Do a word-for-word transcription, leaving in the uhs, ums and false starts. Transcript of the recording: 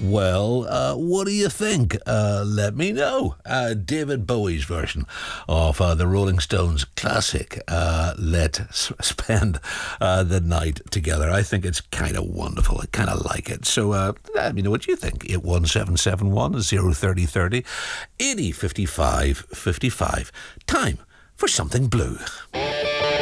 Well, uh, what do you think? Uh, let me know. Uh, David Bowie's version of uh, the Rolling Stones classic, uh, Let's Spend uh, the Night Together. I think it's kind of wonderful. I kind of like it. So uh, let me know what you think. eight one seven seven one, zero three zero three zero, eighty, fifty-five, fifty-five. Time for something blue.